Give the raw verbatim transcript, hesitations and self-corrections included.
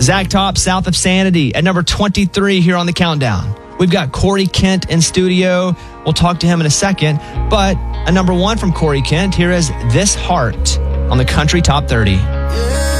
Zach Top, South of Sanity, at number twenty-three here on the countdown. We've got Corey Kent in studio. We'll talk to him in a second. But a number one from Corey Kent, here is This Heart on the Country Top thirty.